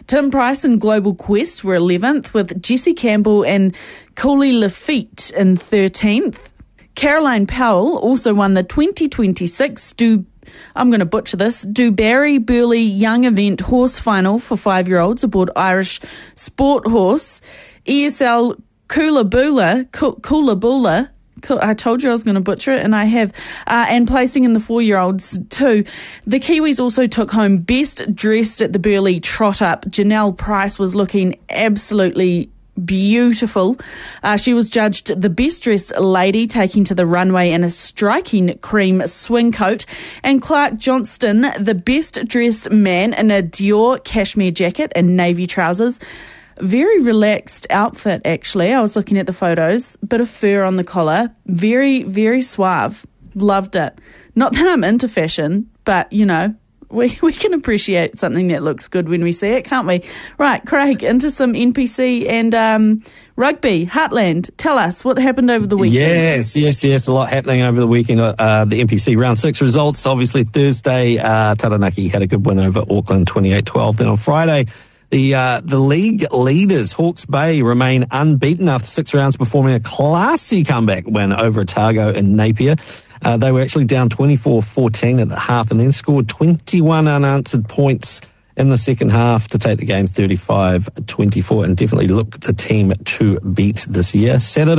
Tim Price and Global Quest were 11th, with Jesse Campbell and Cooley Lafitte in 13th. Caroline Powell also won the 2026 Dubarry Burley Young Event Horse Final for 5-year-olds aboard Irish Sport Horse. ESL Coolaboola, I told you I was going to butcher it, and I have, and placing in the 4-year-olds too. The Kiwis also took home Best Dressed at the Burley Trot Up. Janelle Price was looking absolutely beautiful. She was judged the best dressed lady, taking to the runway in a striking cream swing coat, and Clark Johnston the best dressed man in a Dior cashmere jacket and navy trousers. Very relaxed outfit, actually. I was looking at the photos. Bit of fur on the collar. Very, very suave. Loved it. Not that I'm into fashion, but, you know, we can appreciate something that looks good when we see it, can't we? Right, Craig, into some NPC and rugby. Heartland, tell us what happened over the weekend. Yes. A lot happening over the weekend. The NPC Round 6 results. Obviously, Thursday, Taranaki had a good win over Auckland, 28-12. Then on Friday, the league leaders, Hawke's Bay, remain unbeaten after 6 rounds, performing a classy comeback win over Otago and Napier. They were actually down 24-14 at the half and then scored 21 unanswered points in the second half to take the game 35-24 and definitely look the team to beat this year. Saturday,